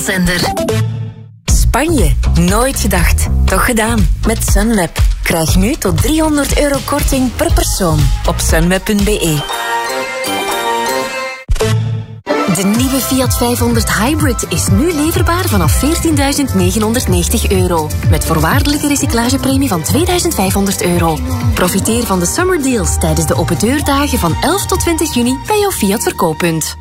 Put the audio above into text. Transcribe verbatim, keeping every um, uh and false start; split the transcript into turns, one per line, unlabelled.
Zender. Spanje. Nooit gedacht. Toch gedaan. Met Sunweb. Krijg nu tot driehonderd euro korting per persoon op sunweb punt be. De nieuwe Fiat vijfhonderd Hybrid is nu leverbaar vanaf veertienduizend negenhonderdnegentig euro. Met voorwaardelijke recyclagepremie van tweeduizend vijfhonderd euro. Profiteer van de summer deals tijdens de open deurdagen van elf tot twintig juni bij jouw Fiat verkooppunt.